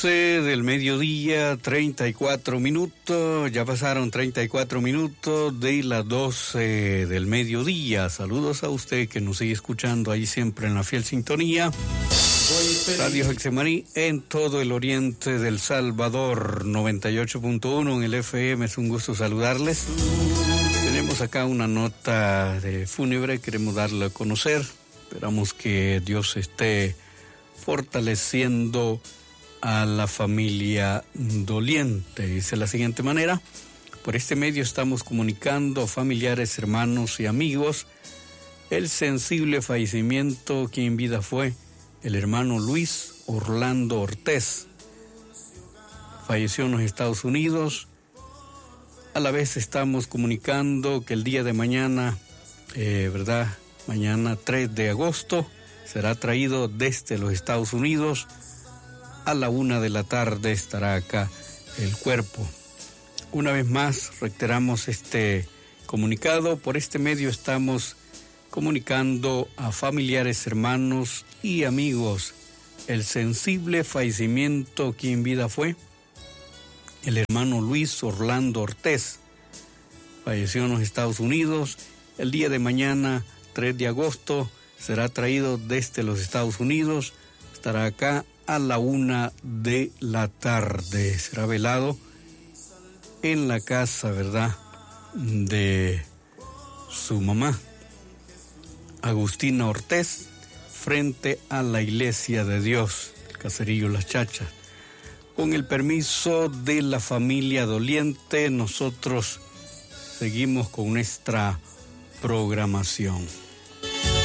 Del mediodía, 34 minutos, ya pasaron 34 minutos de las 12 del mediodía. Saludos a usted que nos sigue escuchando ahí siempre en la fiel sintonía. Radio Hexemaní en todo el oriente del Salvador, 98.1 en el FM, es un gusto saludarles. Tenemos acá una nota de fúnebre, queremos darle a conocer. Esperamos que Dios esté fortaleciendo a la familia doliente. Dice de la siguiente manera: por este medio estamos comunicando a familiares, hermanos y amigos el sensible fallecimiento que en vida fue el hermano Luis Orlando Ortez. Falleció en los Estados Unidos. A la vez estamos comunicando que el día de mañana, mañana 3 de agosto, será traído desde los Estados Unidos. A la 1 de la tarde estará acá el cuerpo. Una vez más, reiteramos este comunicado. Por este medio estamos comunicando a familiares, hermanos y amigos el sensible fallecimiento que en vida fue el hermano Luis Orlando Ortez. Falleció en los Estados Unidos. El día de mañana, 3 de agosto, será traído desde los Estados Unidos. Estará acá a la 1 de la tarde. Será velado en la casa, de su mamá, Agustina Ortez, frente a la Iglesia de Dios, el caserío Las Chachas. Con el permiso de la familia doliente, nosotros seguimos con nuestra programación.